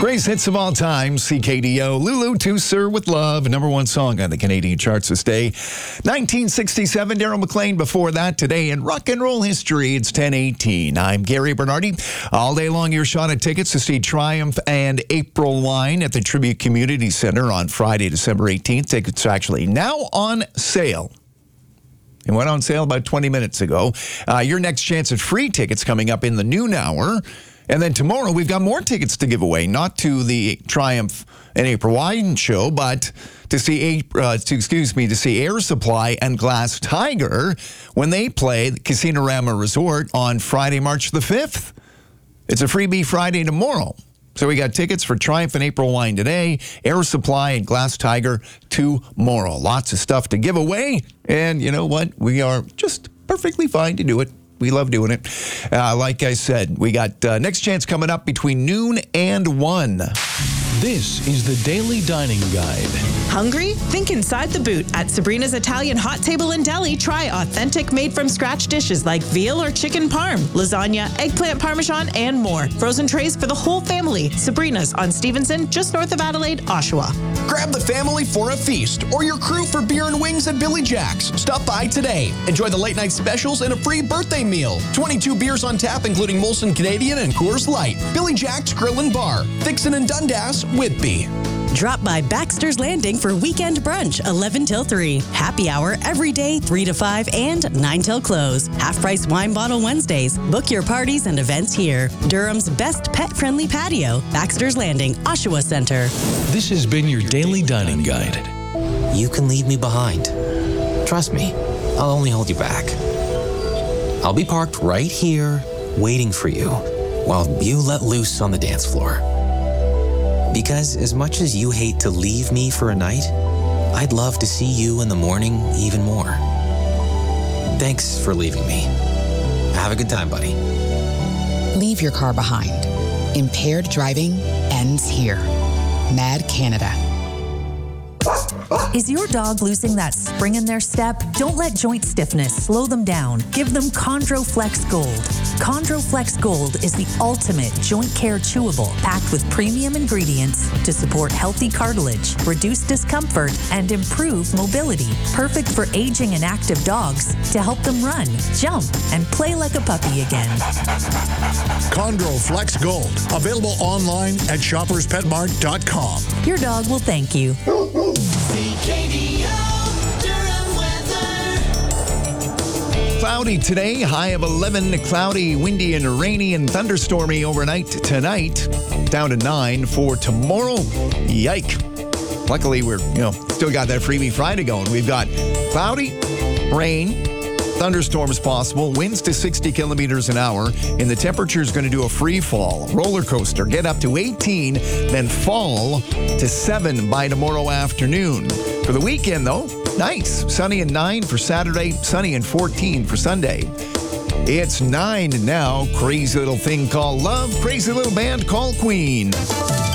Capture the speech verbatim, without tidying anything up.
Greatest hits of all time, C K D O. Lulu, To Sir with Love, number one song on the Canadian charts this day. nineteen sixty-seven, Daryl McLean before that. Today in rock and roll history, it's ten eighteen. I'm Gary Bernardi. All day long, your shot at tickets to see Triumph and April Wine at the Tribute Community Center on Friday, December eighteenth. Tickets are actually now on sale. It went on sale about twenty minutes ago. Uh, your next chance at free tickets coming up in the noon hour. And then tomorrow, we've got more tickets to give away, not to the Triumph and April Wine show, but to see, uh, to, excuse me, to see Air Supply and Glass Tiger when they play Casino-Rama Resort on Friday, March the fifth. It's a freebie Friday tomorrow. So we got tickets for Triumph and April Wine today, Air Supply and Glass Tiger tomorrow. Lots of stuff to give away. And you know what? We are just perfectly fine to do it. We love doing it. Uh, like I said, we got uh, next chance coming up between noon and one. This is the Daily Dining Guide. Hungry? Think inside the boot. At Sabrina's Italian Hot Table and Deli, try authentic made-from-scratch dishes like veal or chicken parm, lasagna, eggplant parmesan, and more. Frozen trays for the whole family. Sabrina's on Stevenson, just north of Adelaide, Oshawa. Grab the family for a feast or your crew for beer and wings at Billy Jack's. Stop by today. Enjoy the late-night specials and a free birthday meal. twenty-two beers on tap, including Molson Canadian and Coors Light. Billy Jack's Grill and Bar. Dixon and Dundas, Whitby. Drop by Baxter's Landing for weekend brunch, eleven till three. Happy hour every day, three to five and nine till close. Half-price wine bottle Wednesdays. Book your parties and events here. Durham's best pet-friendly patio. Baxter's Landing, Oshawa Center. This has been your Daily Dining Guide. You can leave me behind. Trust me, I'll only hold you back. I'll be parked right here, waiting for you, while you let loose on the dance floor. Because as much as you hate to leave me for a night, I'd love to see you in the morning even more. Thanks for leaving me. Have a good time, buddy. Leave your car behind. Impaired driving ends here. Mad Canada. Is your dog losing that spring in their step? Don't let joint stiffness slow them down. Give them ChondroFlex Gold. ChondroFlex Gold is the ultimate joint care chewable, packed with premium ingredients to support healthy cartilage, reduce discomfort, and improve mobility. Perfect for aging and active dogs to help them run, jump, and play like a puppy again. ChondroFlex Gold. Available online at shoppers pet mart dot com. Your dog will thank you. Cloudy today, high of eleven, cloudy, windy, and rainy and thunderstormy overnight tonight. Down to nine for tomorrow. Yike. Luckily, we're, you know, still got that freebie Friday going. We've got cloudy, rain, thunderstorms possible, winds to sixty kilometers an hour, and the temperature is going to do a free fall. Roller coaster, get up to eighteen, then fall to seven by tomorrow afternoon. For the weekend, though, nice. Sunny and nine for Saturday, sunny and fourteen for Sunday. It's nine now. Crazy little thing called love. Crazy little band called Queen.